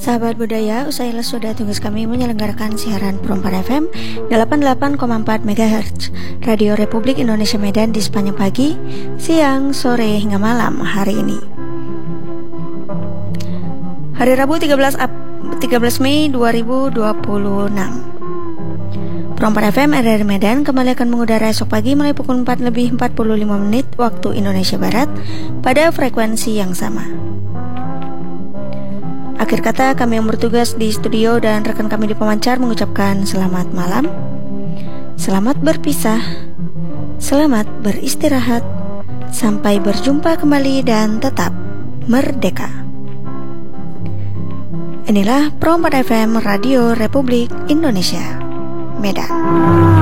Sahabat budaya, usai sudah tugas kami menyelenggarakan siaran Pro 4 FM 88,4 MHz Radio Republik Indonesia Medan di sepanjang pagi, siang, sore, hingga malam hari ini. Hari Rabu 13 Mei 2026. Pro 4 FM RRI Medan kembali akan mengudara esok pagi mulai pukul 4 lebih 45 menit waktu Indonesia Barat pada frekuensi yang sama. Akhir kata, kami yang bertugas di studio dan rekan kami di pemancar mengucapkan selamat malam, selamat berpisah, selamat beristirahat, sampai berjumpa kembali dan tetap merdeka. Inilah Pro 4 FM Radio Republik Indonesia Medan.